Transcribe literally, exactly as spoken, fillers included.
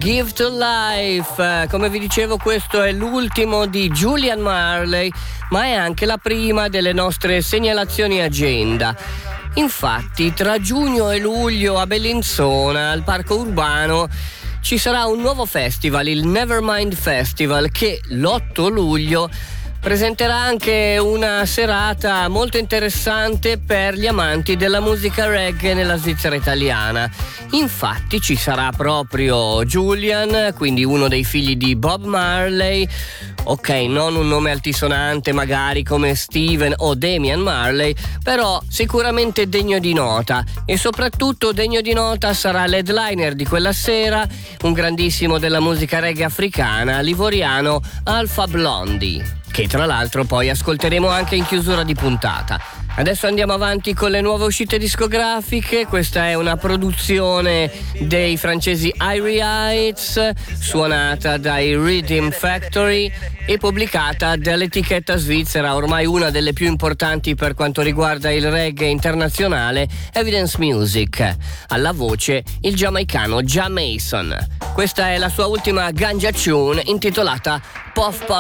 Give to Life. Come vi dicevo, questo è l'ultimo di Julian Marley, ma è anche la prima delle nostre segnalazioni agenda. Infatti, tra giugno e luglio a Bellinzona, al Parco Urbano, ci sarà un nuovo festival, il Nevermind Festival, che l'otto luglio presenterà anche una serata molto interessante per gli amanti della musica reggae nella Svizzera italiana. Infatti ci sarà proprio Julian, quindi uno dei figli di Bob Marley. Ok, non un nome altisonante magari come Steven o Damian Marley, però sicuramente degno di nota, e soprattutto degno di nota sarà l'headliner di quella sera, un grandissimo della musica reggae africana, l'ivoriano Alpha Blondy, che tra l'altro poi ascolteremo anche in chiusura di puntata. Adesso andiamo avanti con le nuove uscite discografiche. Questa è una produzione dei francesi Irie Heights, suonata dai Rhythm Factory e pubblicata dall'etichetta svizzera, ormai una delle più importanti per quanto riguarda il reggae internazionale, Evidence Music. Alla voce il giamaicano Ja Mason. Questa è la sua ultima ganja tune intitolata Puff Puff